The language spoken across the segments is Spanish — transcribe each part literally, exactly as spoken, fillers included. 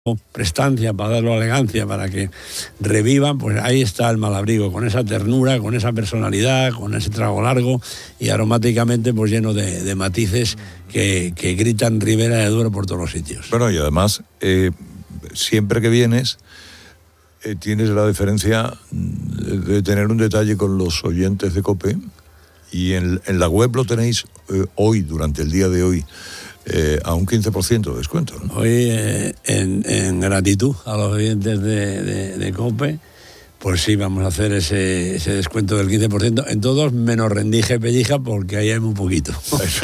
prestancia, para darle elegancia, para que revivan, pues ahí está el Malabrigo, con esa ternura, con esa personalidad, con ese trago largo y aromáticamente pues lleno de, de matices que, que gritan Ribera de Duero por todos los sitios. Bueno, y además, eh, siempre que vienes, eh, tienes la diferencia de, de tener un detalle con los oyentes de COPE, y en, en la web lo tenéis eh, hoy, durante el día de hoy, Eh, a un quince por ciento de descuento, ¿no? Hoy, eh, en, en gratitud a los oyentes de, de, de COPE, pues sí, vamos a hacer ese, ese descuento del quince por ciento en todos, menos Rendija y Pellija, porque ahí hay muy poquito.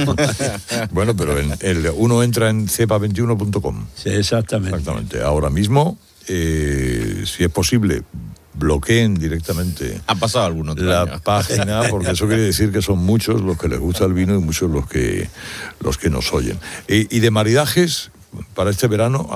Bueno, pero en el, uno entra en cepa veintiuno punto com. Sí, exactamente. Exactamente. Ahora mismo, eh, si es posible, bloqueen directamente ha pasado alguno la año. página, porque eso quiere decir que son muchos los que les gusta el vino y muchos los que los que nos oyen. Y, y de maridajes para este verano,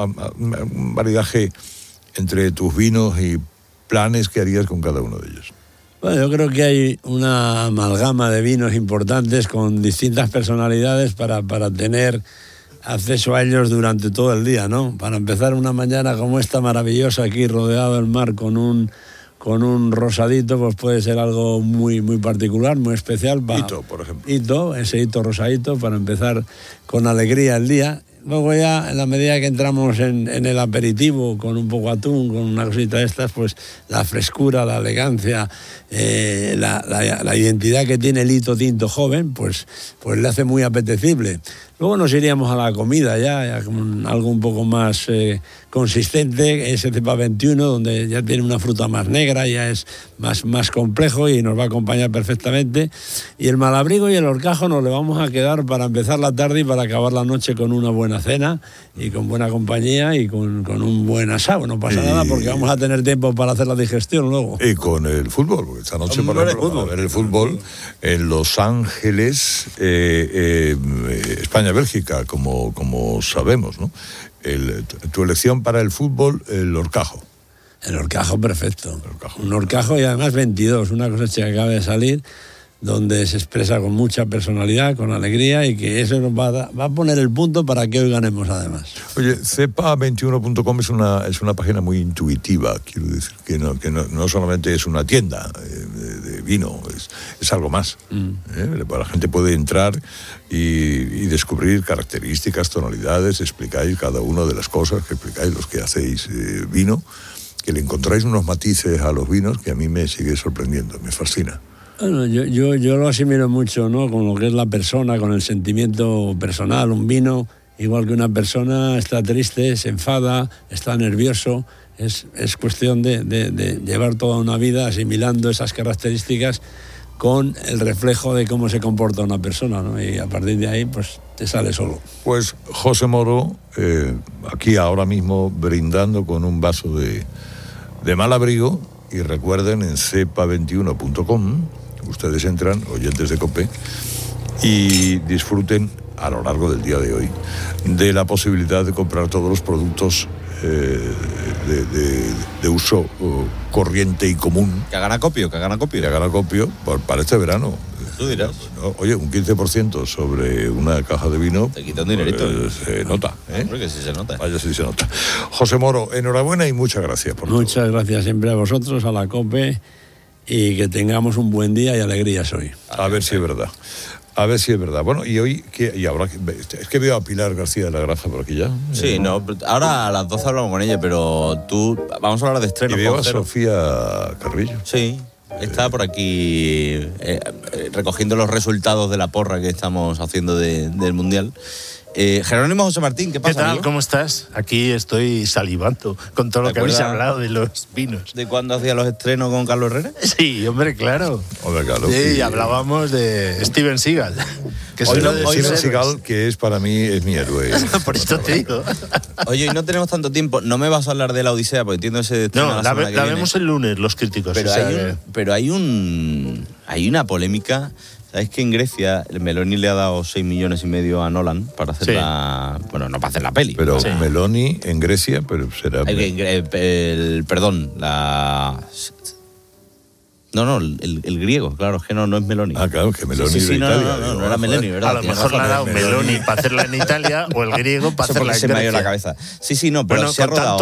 un maridaje entre tus vinos y planes que harías con cada uno de ellos. Bueno, yo creo que hay una amalgama de vinos importantes con distintas personalidades para, para tener acceso a ellos durante todo el día, ¿no? Para empezar una mañana como esta maravillosa aquí rodeado del mar con un con un rosadito, pues puede ser algo muy muy particular, muy especial. Para, hito, por ejemplo. Hito, ese hito rosadito para empezar con alegría el día. Luego ya, en la medida que entramos en, en el aperitivo, con un poco atún, con una cosita de estas, pues la frescura, la elegancia, eh, la, la, la identidad que tiene el hito tinto joven, pues, pues le hace muy apetecible. Luego nos iríamos a la comida ya, ya con algo un poco más eh, consistente, ese cepa veintiuno, donde ya tiene una fruta más negra, ya es más, más complejo y nos va a acompañar perfectamente. Y el Malabrigo y el Horcajo nos le vamos a quedar para empezar la tarde y para acabar la noche con una buena cena y con buena compañía y con, con un buen asado. No pasa y... nada porque vamos a tener tiempo para hacer la digestión luego. Y con el fútbol, porque esta noche por ejemplo, vamos a ver el fútbol en Los Ángeles, eh, eh, España-Bélgica, como, como sabemos, ¿no? El, tu elección para el fútbol, el Horcajo. El Horcajo, perfecto. El Horcajo. Un Horcajo y además veintidós, una cosecha que acaba de salir, donde se expresa con mucha personalidad, con alegría, y que eso nos va a, va a poner el punto para que hoy ganemos además. Oye, cepa veintiuno punto com es una, es una página muy intuitiva, quiero decir, que no, que no, no solamente es una tienda de, de vino, es, es algo más. Mm. ¿Eh? La gente puede entrar y, y descubrir características, tonalidades, explicáis cada una de las cosas, que explicáis los que hacéis eh, vino, que le encontráis unos matices a los vinos que a mí me sigue sorprendiendo, me fascina. Bueno, yo, yo, yo lo asimilo mucho, ¿no? Con lo que es la persona, con el sentimiento personal. Un vino, igual que una persona, está triste, se enfada, está nervioso. Es, es cuestión de, de, de llevar toda una vida asimilando esas características con el reflejo de cómo se comporta una persona, ¿no? Y a partir de ahí, pues, te sale solo. Pues José Moro, eh, aquí ahora mismo brindando con un vaso de, de Malabrigo, y recuerden, en cepa veintiuno punto com ustedes entran, oyentes de COPE, y disfruten a lo largo del día de hoy de la posibilidad de comprar todos los productos eh, de, de, de uso uh, corriente y común. Que hagan acopio, que hagan acopio. Que hagan acopio por, para este verano. Tú dirás. Oye, un quince por ciento sobre una caja de vino. Te quita un dinerito. Pues, se nota, ¿eh? Porque sí se nota. Vaya, sí se nota. José Moro, enhorabuena y muchas gracias por Muchas todo. gracias siempre a vosotros, a la COPE, y que tengamos un buen día y alegrías hoy. A ver si es verdad. A ver si es verdad. Bueno, y hoy, ¿qué? Y ahora, es que veo a Pilar García de la Granja por aquí ya. Sí, eh, no, ahora a las doce hablamos con ella, pero tú, vamos a hablar de estreno. Y veo a Sofía Carrillo. Sí, está por aquí eh, eh, recogiendo los resultados de la porra que estamos haciendo de, del Mundial. Eh, Jerónimo José Martín, ¿qué pasa? ¿Qué tal? Amigo? ¿Cómo estás? Aquí estoy salivando con todo lo que habéis hablado de los vinos. ¿De cuándo hacía los estrenos con Carlos Herrera? Sí, hombre, claro. Hombre, claro. Sí, y hablábamos de Steven Seagal. Que hoy no, de Steven Seagal, que es para mí, es mi héroe. Por esto te digo. Oye, y no tenemos tanto tiempo. No me vas a hablar de la Odisea, porque entiendo ese estreno. No, la, la, la vemos el lunes, los críticos. Pero, o hay, sea, un, que... pero hay un hay una polémica. ¿Sabes que en Grecia el Meloni le ha dado seis millones y medio a Nolan para hacer sí. la... Bueno, no para hacer la peli. Pero sí. Meloni en Grecia, pero será... El, el, el, perdón, la... No, no, el, el griego, claro, es que no, no es Meloni. Ah, claro, que Meloni sí, sí, de sí, no, Italia. No, no, no, digo, no era Meloni, joder. ¿verdad? A lo Tienes mejor le ha razón. dado Meloni para hacerla en Italia o el griego para Eso hacerla porque en se me ha ido Grecia. la cabeza. Sí, sí, no, pero Bueno, se ha con tanto rodado.